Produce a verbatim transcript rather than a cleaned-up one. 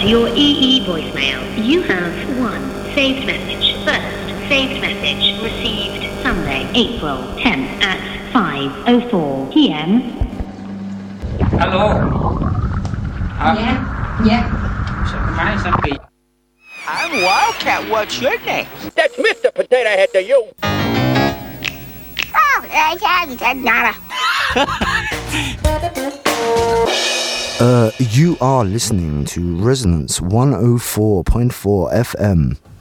to your E E voicemail. You have one saved message. First saved message received Sunday, April tenth at five oh four p.m. Alo. À, Dạ, dạ. sao cái máy sao kỳ? I'm Wildcat. What's your name? That's Mister Potato Head to you. Oh, I said nada. Uh, you are listening to Resonance one oh four point four F M.